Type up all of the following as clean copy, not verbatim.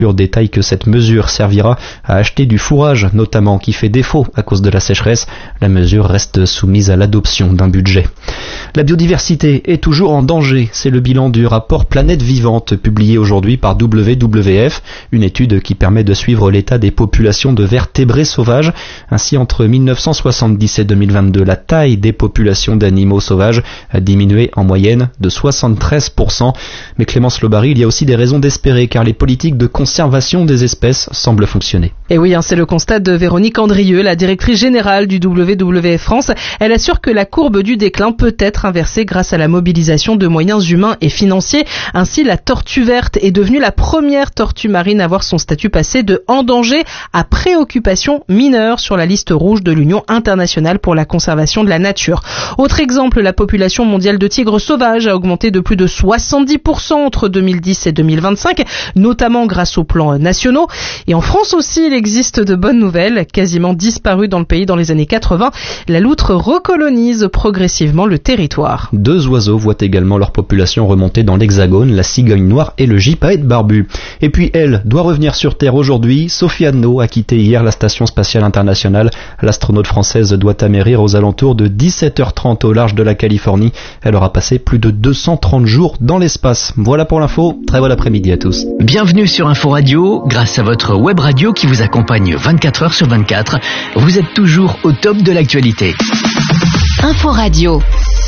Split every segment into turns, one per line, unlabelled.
détaille que cette mesure servira à acheter du fourrage, notamment, qui fait défaut à cause de la sécheresse. La mesure reste soumise à l'adoption d'un budget. La biodiversité est toujours en danger. C'est le bilan du rapport Planète Vivante publié aujourd'hui par WWF, une étude qui permet de suivre l'état des populations de vertébrés sauvages. Ainsi, entre 1970 et 2022, la taille des populations d'animaux sauvages a diminué en moyenne de 73%. Mais Clémence Lobary, il y a aussi des raisons d'espérer car les politiques de conservation des espèces semblent fonctionner.
Et oui, c'est le constat de Véronique Andrieux, la directrice générale du WWF France. Elle assure que la courbe du déclin peut être inversée grâce à la mobilisation de moyens humains et financiers. Ainsi, la tortue verte est devenue la première tortue marine à voir son statut passer de en danger à préoccupation mineure sur la liste rouge de l'Union internationale pour la conservation de la nature. Autre exemple, la population mondiale de tigres sauvages a augmenté de plus de 70% entre 2010 et 2025, notamment grâce aux plans nationaux. Et en France aussi, il existe de bonnes nouvelles. Quasiment disparue dans le pays dans les années 80, la loutre recolonise progressivement le territoire.
2 oiseaux voient également leur population remonter dans l'Hexagone, la cigogne noire et le gypaète barbu. Et puis elle doit revenir sur Terre aujourd'hui. Sophie Anneau a quitté hier la Station Spatiale Internationale. L'astronaute française doit amérir aux alentours de 17h30 au large de la Californie. Elle aura passé plus de 230 jours dans l'espace. Voilà pour l'info. Très bon après-midi à tous.
Bienvenue sur Info Radio. Grâce à votre web radio qui vous accompagne 24 heures sur 24, vous êtes toujours au top de l'actualité.
Info Radio.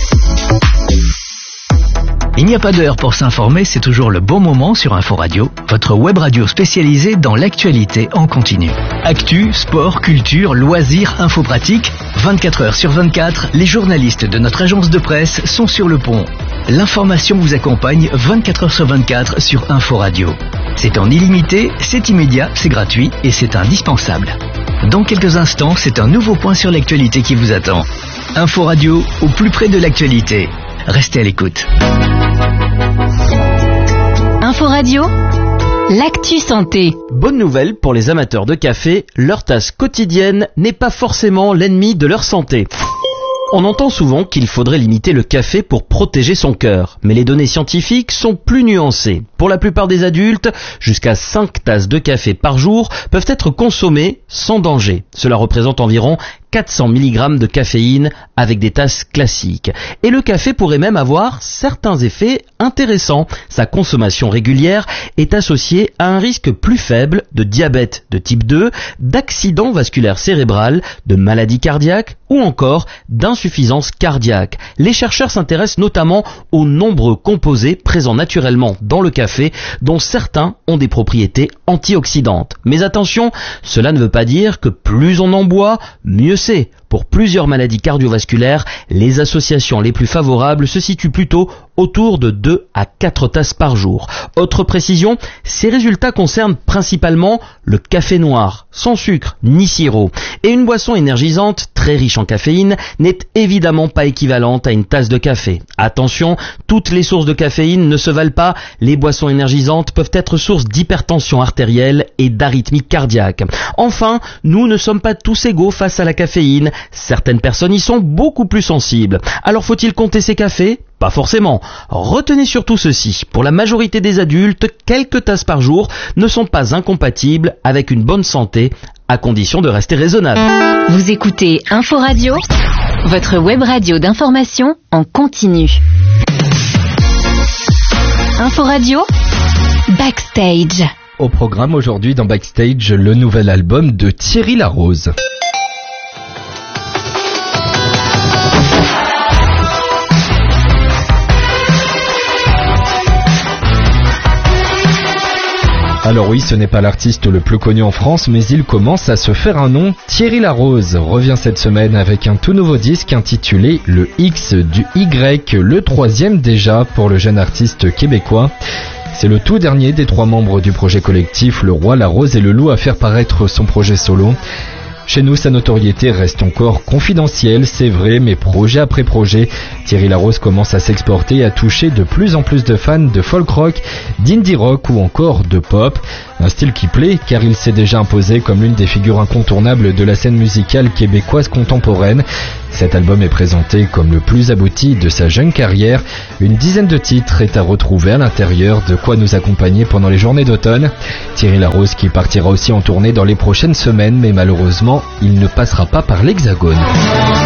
Il n'y a pas d'heure pour s'informer, c'est toujours le bon moment sur Info Radio, votre web radio spécialisée dans l'actualité en continu. Actu, sport, culture, loisirs, info pratique, 24 heures sur 24, les journalistes de notre agence de presse sont sur le pont. L'information vous accompagne 24 heures sur 24 sur Info Radio. C'est en illimité, c'est immédiat, c'est gratuit et c'est indispensable. Dans quelques instants, c'est un nouveau point sur l'actualité qui vous attend. Info Radio, au plus près de l'actualité. Restez à l'écoute.
Info Radio, l'actu santé.
Bonne nouvelle pour les amateurs de café, leur tasse quotidienne n'est pas forcément l'ennemi de leur santé. On entend souvent qu'il faudrait limiter le café pour protéger son cœur, mais les données scientifiques sont plus nuancées. Pour la plupart des adultes, jusqu'à 5 tasses de café par jour peuvent être consommées sans danger. Cela représente environ 400 mg de caféine avec des tasses classiques. Et le café pourrait même avoir certains effets intéressants. Sa consommation régulière est associée à un risque plus faible de diabète de type 2, d'accident vasculaire cérébral, de maladie cardiaque ou encore d'insuffisance cardiaque. Les chercheurs s'intéressent notamment aux nombreux composés présents naturellement dans le café, dont certains ont des propriétés antioxydantes. Mais attention, cela ne veut pas dire que plus on en boit, mieux c'est. Pour plusieurs maladies cardiovasculaires, les associations les plus favorables se situent plutôt autour de 2 à 4 tasses par jour. Autre précision, ces résultats concernent principalement le café noir, sans sucre ni sirop. Et une boisson énergisante, très riche en caféine, n'est évidemment pas équivalente à une tasse de café. Attention, toutes les sources de caféine ne se valent pas. Les boissons énergisantes peuvent être source d'hypertension artérielle et d'arythmie cardiaque. Enfin, nous ne sommes pas tous égaux face à la caféine. Certaines personnes y sont beaucoup plus sensibles. Alors faut-il compter ces cafés ? Pas forcément. Retenez surtout ceci. Pour la majorité des adultes, quelques tasses par jour ne sont pas incompatibles avec une bonne santé, à condition de rester raisonnable.
Vous écoutez Info Radio, votre web radio d'information en continu. Info Radio, Backstage.
Au programme aujourd'hui dans Backstage, le nouvel album de Thierry Larose. Alors oui, ce n'est pas l'artiste le plus connu en France, mais il commence à se faire un nom. Thierry Larose revient cette semaine avec un tout nouveau disque intitulé Le X du Y, le 3e déjà pour le jeune artiste québécois. C'est le tout dernier des 3 membres du projet collectif Le Roi, la Rose et le Loup à faire paraître son projet solo. Chez nous, sa notoriété reste encore confidentielle, c'est vrai, mais projet après projet, Thierry Larose commence à s'exporter et à toucher de plus en plus de fans de folk rock, d'indie rock ou encore de pop. Un style qui plaît car il s'est déjà imposé comme l'une des figures incontournables de la scène musicale québécoise contemporaine. Cet album est présenté comme le plus abouti de sa jeune carrière. Une dizaine de titres est à retrouver à l'intérieur, de quoi nous accompagner pendant les journées d'automne. Thierry Larose qui partira aussi en tournée dans les prochaines semaines, mais malheureusement, il ne passera pas par l'Hexagone.